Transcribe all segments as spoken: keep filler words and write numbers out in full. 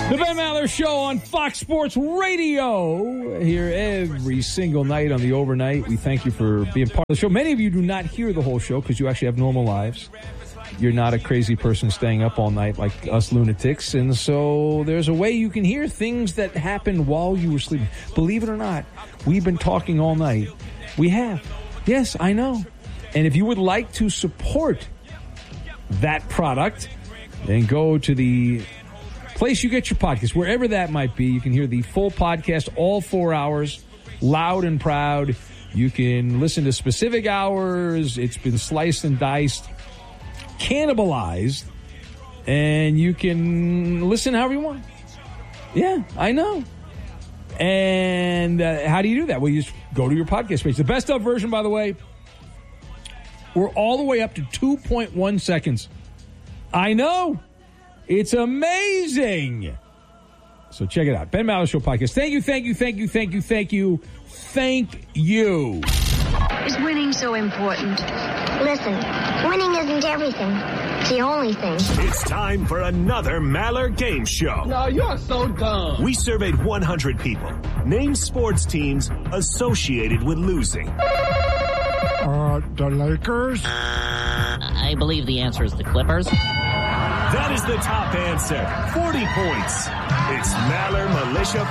The Ben Maller Show on Fox Sports Radio, here every single night on the overnight. We thank you for being part of the show. Many of you do not hear the whole show because you actually have normal lives. You're not a crazy person staying up all night like us lunatics. And so there's a way you can hear things that happened while you were sleeping. Believe it or not, we've been talking all night. We have. Yes, I know. And if you would like to support that product, then go to the place you get your podcast, wherever that might be. You can hear the full podcast, all four hours, loud and proud. You can listen to specific hours. It's been sliced and diced, cannibalized, and you can listen however you want. Yeah, I know. And uh, how do you do that? Well, you just go to your podcast page. The best of version, by the way, we're all the way up to two point one seconds. I know. It's amazing. So check it out. Ben Maller Show podcast. Thank you, thank you, thank you, thank you, thank you, thank you. Is winning so important? Listen, winning isn't everything. It's the only thing. It's time for another Maller Game Show. No, you're so dumb. We surveyed one hundred people. Name sports teams associated with losing. Uh, the Lakers? I believe the answer is the Clippers. That is the top answer. forty points. It's Maller Militia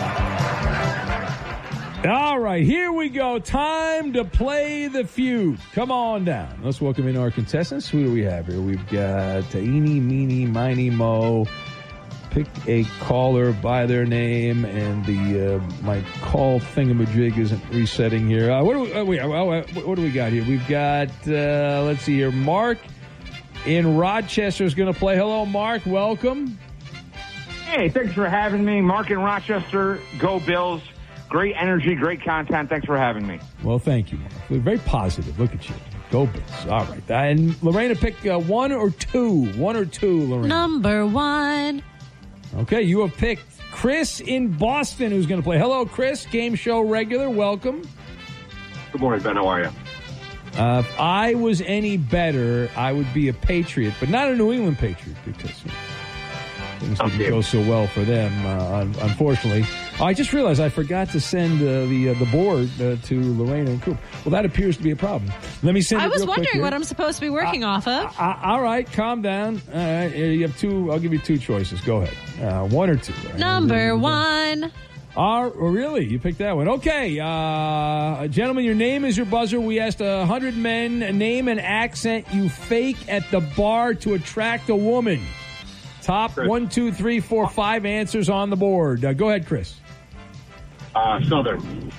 Feud. All right, here we go. Time to play the feud. Come on down. Let's welcome in our contestants. Who do we have here? We've got Eeny, Meeny, Miny, Mo. Pick a caller by their name, and the uh, my call thingamajig isn't resetting here. Uh, what do we? Oh, wait, oh, what do we got here? We've got. Uh, let's see here. Mark in Rochester is going to play. Hello, Mark. Welcome. Hey, thanks for having me. Mark in Rochester. Go Bills. Great energy, great content. Thanks for having me. Well, thank you, Mark. We're very positive. Look at you. Go Bills. All right. And Lorena, pick uh, one or two. One or two, Lorena. Number one. Okay, you have picked Chris in Boston, who's going to play. Hello, Chris, game show regular. Welcome. Good morning, Ben. How are you? Uh, if I was any better, I would be a Patriot, but not a New England Patriot because you know, things didn't go so well for them, uh, unfortunately. Oh, I just realized I forgot to send uh, the uh, the board uh, to Lorena and Coop. Well, that appears to be a problem. Let me send I it was real quick wondering here. what I'm supposed to be working uh, off of. Uh, uh, all right, calm down. All right, you have two. I'll give you two choices. Go ahead. Uh, one or two. Right? Number one. Oh, really? You picked that one. Okay. Uh, gentlemen, your name is your buzzer. We asked one hundred men, name an accent you fake at the bar to attract a woman. Top Chris. one, two, three, four, five answers on the board. Uh, go ahead, Chris. Uh, Southern.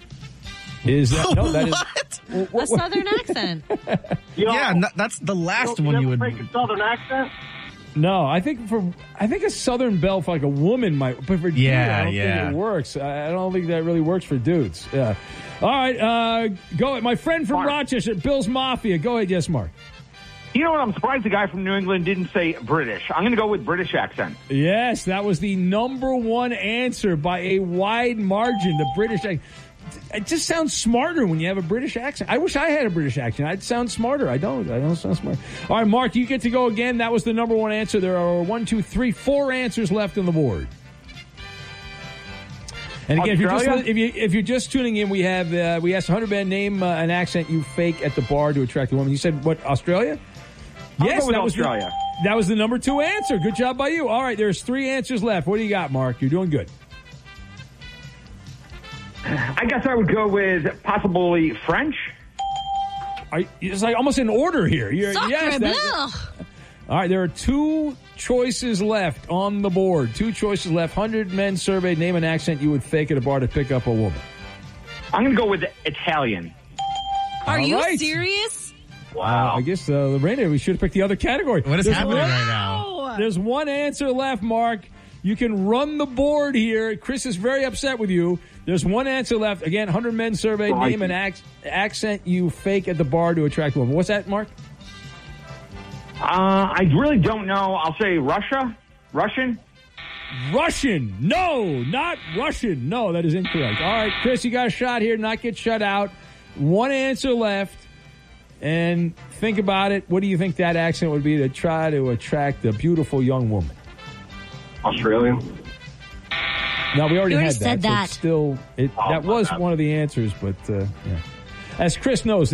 Is that, no, that is What? A southern accent. Yeah, no, that's the last you one you never would. make a Southern accent? No, I think for I think a Southern belle for like a woman might, but for dude, Yeah, I don't yeah. think it works. I, I don't think that really works for dudes. Yeah. All right, uh, go ahead. My friend from Mark. Rochester, Bill's Mafia. Go ahead, yes, Mark. You know what? I'm surprised the guy from New England didn't say British. I'm going to go with British accent. Yes, that was the number one answer by a wide margin. The British accent. It just sounds smarter when you have a British accent. I wish I had a British accent. I'd sound smarter. I don't. I don't sound smart. All right, Mark, you get to go again. That was the number one answer. There are one, two, three, four answers left on the board. And again, if you're, just, Australia? if, you, if you're just tuning in, we have uh, we asked one hundred men name uh, an accent you fake at the bar to attract a woman. You said what? Australia? I'll Yes, go with that was Australia. The, that was the number two answer. Good job by you. All right, there's three answers left. What do you got, Mark? You're doing good. I guess I would go with possibly French. Are, it's like almost in order here. You're, Sacre yes, bleu. that, all right, there are two choices left on the board. Two choices left. one hundred men surveyed. Name an accent you would fake at a bar to pick up a woman. I'm going to go with Italian. Are All you right. serious? Wow. Uh, I guess, uh, Lorena, we should have picked the other category. What is There's happening one- right now? There's one answer left, Mark. You can run the board here. Chris is very upset with you. There's one answer left. Again, one hundred men surveyed. Right. Name an ac- accent you fake at the bar to attract a woman. What's that, Mark? Uh, I really don't know. I'll say Russia. Russian. Russian. No, not Russian. No, that is incorrect. All right, Chris, you got a shot here. Not get shut out. One answer left. And think about it. What do you think that accent would be to try to attract a beautiful young woman? Australian. No, we already You already had said that. So that. it's still, it, Oh, that my was bad. one of the answers, but uh, yeah. As Chris knows,